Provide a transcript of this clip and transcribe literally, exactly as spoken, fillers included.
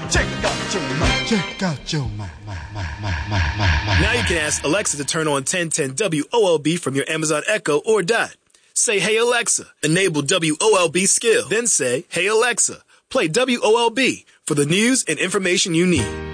Check out your mind. Check out your mind. Now you can ask Alexa to turn on ten ten W O L B from your Amazon Echo or Dot. Say, hey Alexa, enable W O L B skill. Then say, hey Alexa, play W O L B for the news and information you need.